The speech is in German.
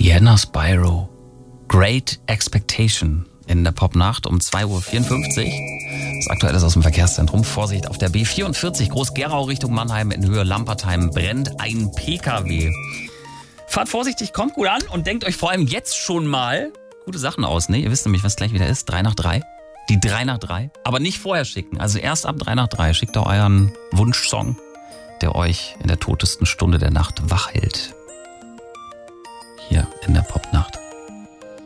Diana Spyro. Great Expectation in der Popnacht um 2.54 Uhr. Das Aktuelle ist aus dem Verkehrszentrum. Vorsicht, auf der B44 Groß-Gerau Richtung Mannheim in Höhe Lampertheim brennt ein PKW. Fahrt vorsichtig, kommt gut an und denkt euch vor allem jetzt schon mal gute Sachen aus. Ne? Ihr wisst nämlich, was gleich wieder ist. 3 nach 3. Die 3 nach 3. Aber nicht vorher schicken. Also erst ab 3 nach 3 schickt ihr euren Wunschsong, der euch in der totesten Stunde der Nacht wach hält. Hier in der Popnacht.